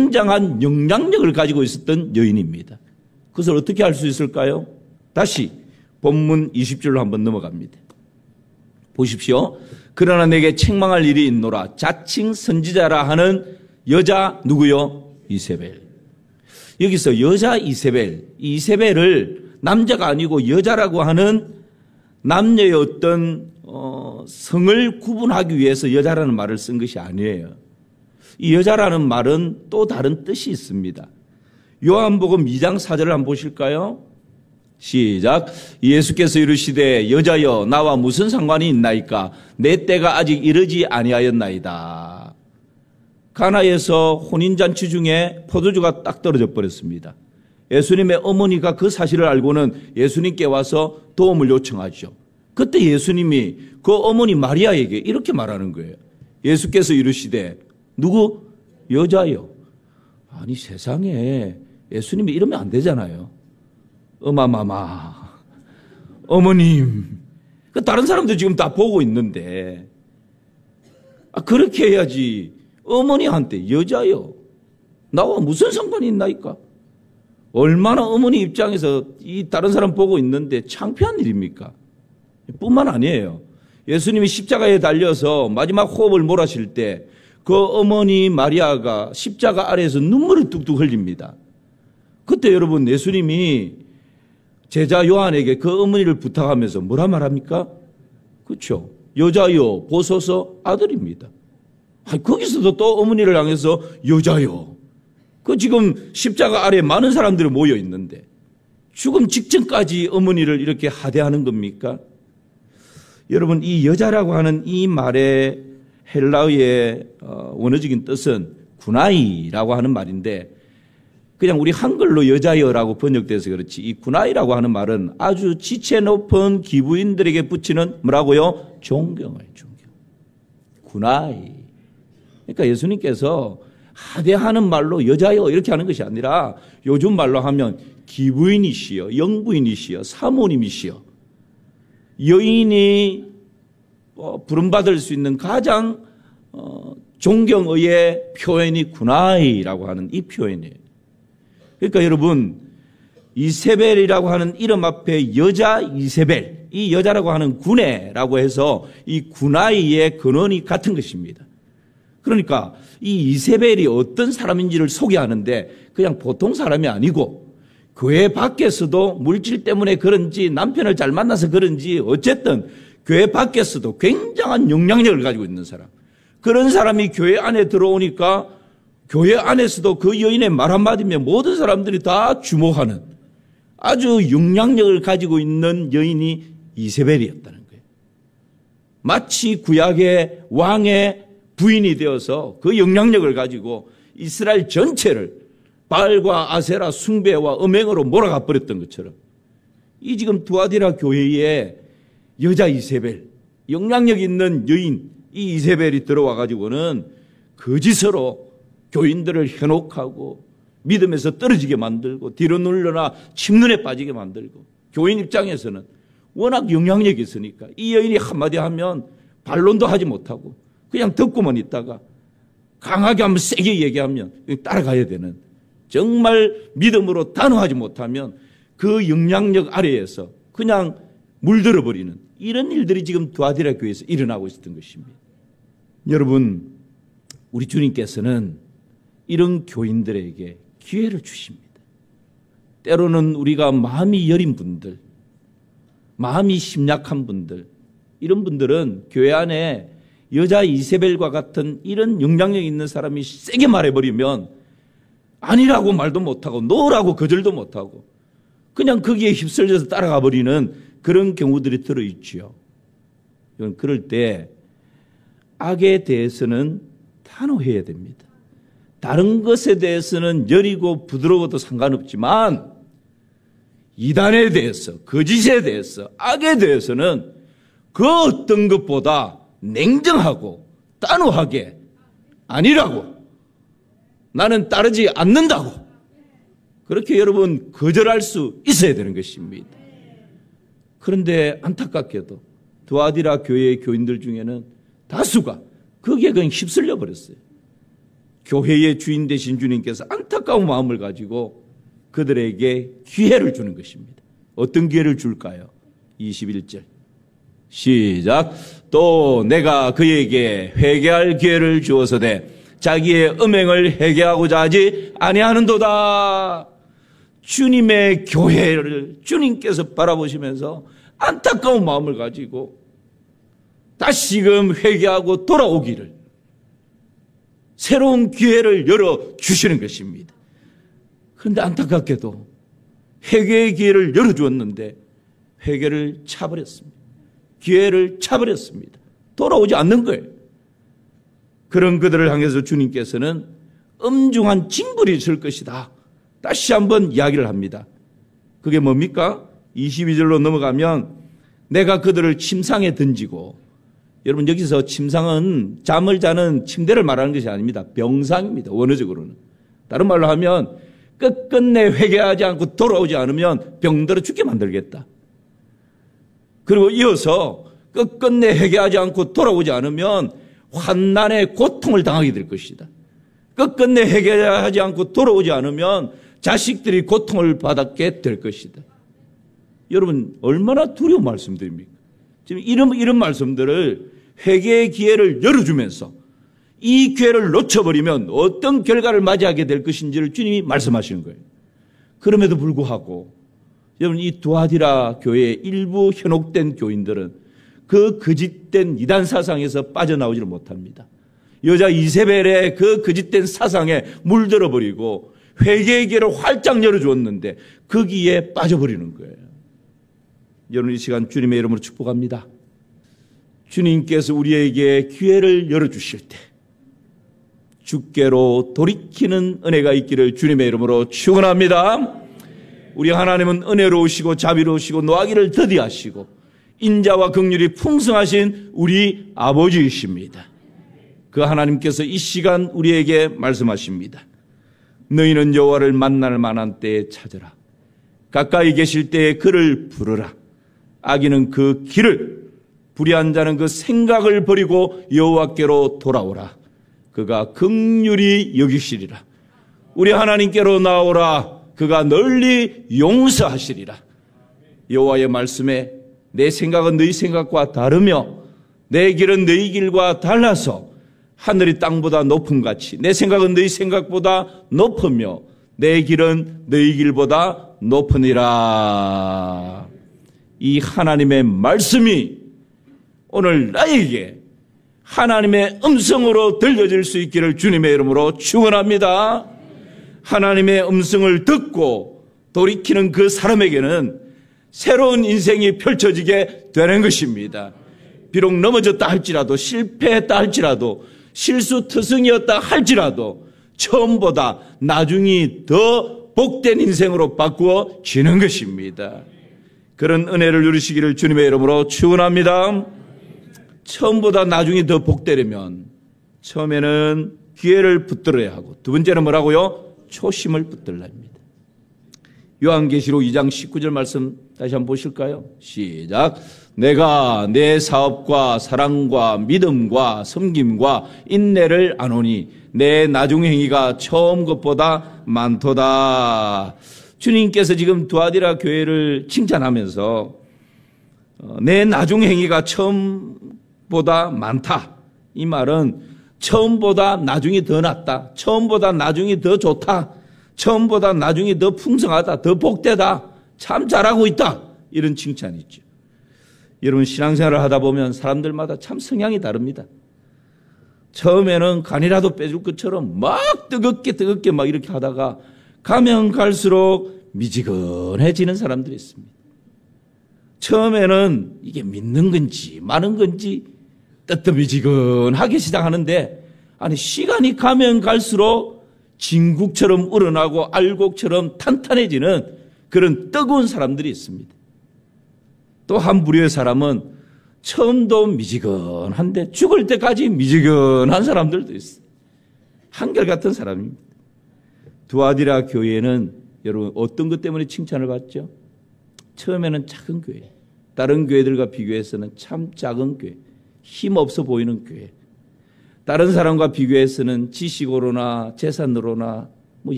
굉장한 영향력을 가지고 있었던 여인입니다. 그것을 어떻게 알 수 있을까요? 다시 본문 20절로 한번 넘어갑니다. 보십시오. 그러나 내게 책망할 일이 있노라. 자칭 선지자라 하는 여자 누구요? 이세벨. 여기서 여자 이세벨을 남자가 아니고 여자라고 하는 남녀의 어떤 성을 구분하기 위해서 여자라는 말을 쓴 것이 아니에요. 이 여자라는 말은 또 다른 뜻이 있습니다. 요한복음 2장 4절을 한번 보실까요? 시작. 예수께서 이르시되 여자여 나와 무슨 상관이 있나이까 내 때가 아직 이르지 아니하였나이다. 가나에서 혼인잔치 중에 포도주가 딱 떨어져 버렸습니다. 예수님의 어머니가 그 사실을 알고는 예수님께 와서 도움을 요청하죠. 그때 예수님이 그 어머니 마리아에게 이렇게 말하는 거예요. 예수께서 이르시되 누구? 여자요. 아니 세상에 예수님이 이러면 안 되잖아요. 어마마마 어머님. 다른 사람들 지금 다 보고 있는데 그렇게 해야지. 어머니한테 여자요. 나와 무슨 상관이 있나이까? 얼마나 어머니 입장에서 이 다른 사람 보고 있는데 창피한 일입니까? 뿐만 아니에요. 예수님이 십자가에 달려서 마지막 호흡을 몰아쉴 때 그 어머니 마리아가 십자가 아래에서 눈물을 뚝뚝 흘립니다. 그때 여러분 예수님이 제자 요한에게 그 어머니를 부탁하면서 뭐라 말합니까? 그렇죠. 여자요 보소서 아들입니다. 거기서도 또 어머니를 향해서 여자요. 그 지금 십자가 아래에 많은 사람들이 모여 있는데 죽음 직전까지 어머니를 이렇게 하대하는 겁니까? 여러분 이 여자라고 하는 이 말의 헬라어의 원어적인 뜻은 구나이라고 하는 말인데 그냥 우리 한글로 여자여라고 번역돼서 그렇지 이 구나이라고 하는 말은 아주 지체 높은 기부인들에게 붙이는 뭐라고요? 존경을 존경. 구나이. 그러니까 예수님께서 하대하는 말로 여자여 이렇게 하는 것이 아니라 요즘 말로 하면 기부인이시여 영부인이시여 사모님이시여 여인이 부름받을 수 있는 가장 존경의 표현이 구나이라고 하는 이 표현이에요. 그러니까 여러분 이세벨이라고 하는 이름 앞에 여자 이세벨 이 여자라고 하는 구네라고 해서 이 구나이의 근원이 같은 것입니다. 그러니까 이 이세벨이 어떤 사람인지를 소개하는데 그냥 보통 사람이 아니고 교회 밖에서도 물질 때문에 그런지 남편을 잘 만나서 그런지 어쨌든 교회 밖에서도 굉장한 영향력을 가지고 있는 사람. 그런 사람이 교회 안에 들어오니까 교회 안에서도 그 여인의 말 한마디면 모든 사람들이 다 주목하는 아주 영향력을 가지고 있는 여인이 이세벨이었다는 거예요. 마치 구약의 왕의 부인이 되어서 그 영향력을 가지고 이스라엘 전체를 바알과 아세라 숭배와 음행으로 몰아가 버렸던 것처럼 이 지금 두아디라 교회에 여자 이세벨, 영향력 있는 여인 이 이세벨이 들어와 가지고는 거짓으로 교인들을 현혹하고 믿음에서 떨어지게 만들고 뒤로 눌러나 침눈에 빠지게 만들고 교인 입장에서는 워낙 영향력이 있으니까 이 여인이 한마디 하면 반론도 하지 못하고 그냥 듣고만 있다가 강하게 한번 세게 얘기하면 따라가야 되는 정말 믿음으로 단호하지 못하면 그 영향력 아래에서 그냥 물들어버리는 이런 일들이 지금 두아디라 교회에서 일어나고 있었던 것입니다. 여러분 우리 주님께서는 이런 교인들에게 기회를 주십니다. 때로는 우리가 마음이 여린 분들, 마음이 심약한 분들 이런 분들은 교회 안에 여자 이세벨과 같은 이런 영향력 있는 사람이 세게 말해버리면 아니라고 말도 못하고 노라고 거절도 못하고 그냥 거기에 휩쓸려서 따라가 버리는 그런 경우들이 들어있지요. 그럴 때 악에 대해서는 단호해야 됩니다. 다른 것에 대해서는 여리고 부드러워도 상관없지만 이단에 대해서, 거짓에 대해서, 악에 대해서는 그 어떤 것보다 냉정하고 단호하게 아니라고 나는 따르지 않는다고 그렇게 여러분 거절할 수 있어야 되는 것입니다. 그런데 안타깝게도 두아디라 교회의 교인들 중에는 다수가 거기에 그냥 휩쓸려 버렸어요. 교회의 주인 되신 주님께서 안타까운 마음을 가지고 그들에게 기회를 주는 것입니다. 어떤 기회를 줄까요? 21절 시작. 또 내가 그에게 회개할 기회를 주어서되 자기의 음행을 회개하고자 하지 아니하는도다. 주님의 교회를 주님께서 바라보시면서 안타까운 마음을 가지고 다시금 회개하고 돌아오기를 새로운 기회를 열어주시는 것입니다. 그런데 안타깝게도 회개의 기회를 열어주었는데 회개를 차버렸습니다. 기회를 차버렸습니다. 돌아오지 않는 거예요. 그런 그들을 향해서 주님께서는 엄중한 징벌이 있을 것이다. 다시 한번 이야기를 합니다. 그게 뭡니까? 22절로 넘어가면 내가 그들을 침상에 던지고, 여러분 여기서 침상은 잠을 자는 침대를 말하는 것이 아닙니다. 병상입니다. 원어적으로는. 다른 말로 하면 끝끝내 회개하지 않고 돌아오지 않으면 병들어 죽게 만들겠다. 그리고 이어서 끝끝내 회개하지 않고 돌아오지 않으면 환난의 고통을 당하게 될 것이다. 끝끝내 회개하지 않고 돌아오지 않으면 자식들이 고통을 받게 될 것이다. 여러분 얼마나 두려운 말씀들입니까? 지금 이런 말씀들을 회개의 기회를 열어주면서 이 기회를 놓쳐버리면 어떤 결과를 맞이하게 될 것인지를 주님이 말씀하시는 거예요. 그럼에도 불구하고 여러분 이 두아디라 교회의 일부 현혹된 교인들은 그 거짓된 이단 사상에서 빠져나오지를 못합니다. 여자 이세벨의 그 거짓된 사상에 물들어버리고 회개의 기회를 활짝 열어주었는데 거기에 빠져버리는 거예요. 여러분 이 시간 주님의 이름으로 축복합니다. 주님께서 우리에게 기회를 열어주실 때 주께로 돌이키는 은혜가 있기를 주님의 이름으로 축원합니다. 우리 하나님은 은혜로우시고 자비로우시고 노하기를 더디하시고 인자와 긍휼이 풍성하신 우리 아버지이십니다. 그 하나님께서 이 시간 우리에게 말씀하십니다. 너희는 여호와를 만날 만한 때에 찾으라. 가까이 계실 때에 그를 부르라. 악인은 그 길을, 불의한 자는 그 생각을 버리고 여호와께로 돌아오라. 그가 긍휼히 여기시리라. 우리 하나님께로 나오라. 그가 널리 용서하시리라. 여호와의 말씀에 내 생각은 너희 생각과 다르며 내 길은 너희 길과 달라서 하늘이 땅보다 높음 같이 내 생각은 너희 생각보다 높으며 내 길은 너희 길보다 높으니라. 이 하나님의 말씀이 오늘 나에게 하나님의 음성으로 들려질 수 있기를 주님의 이름으로 축원합니다. 하나님의 음성을 듣고 돌이키는 그 사람에게는 새로운 인생이 펼쳐지게 되는 것입니다. 비록 넘어졌다 할지라도 실패했다 할지라도 실수투성이었다 할지라도 처음보다 나중이 더 복된 인생으로 바꾸어지는 것입니다. 그런 은혜를 누리시기를 주님의 이름으로 축원합니다. 처음보다 나중이 더 복되려면 처음에는 기회를 붙들어야 하고 두 번째는 뭐라고요? 초심을 붙들어야 합니다. 요한계시록 2장 19절 말씀 다시 한번 보실까요? 시작. 내가 내 사업과 사랑과 믿음과 섬김과 인내를 아노니 내 나중 행위가 처음 것보다 많도다. 주님께서 지금 두아디라 교회를 칭찬하면서 내 나중 행위가 처음보다 많다. 이 말은 처음보다 나중이 더 낫다. 처음보다 나중이 더 좋다. 처음보다 나중이 더 풍성하다. 더 복되다. 참 잘하고 있다. 이런 칭찬이 있죠. 여러분 신앙생활을 하다 보면 사람들마다 참 성향이 다릅니다. 처음에는 간이라도 빼줄 것처럼 막 뜨겁게 막 이렇게 하다가 가면 갈수록 미지근해지는 사람들이 있습니다. 처음에는 이게 믿는 건지 마는 건지 뜨뜻미지근하게 시작하는데 아니 시간이 가면 갈수록 진국처럼 우러나고 알곡처럼 탄탄해지는 그런 뜨거운 사람들이 있습니다. 또 한 부류의 사람은 처음도 미지근한데 죽을 때까지 미지근한 사람들도 있어요. 한결같은 사람입니다. 두아디라 교회는 여러분 어떤 것 때문에 칭찬을 받죠? 처음에는 작은 교회, 다른 교회들과 비교해서는 참 작은 교회, 힘없어 보이는 교회. 다른 사람과 비교해서는 지식으로나 재산으로나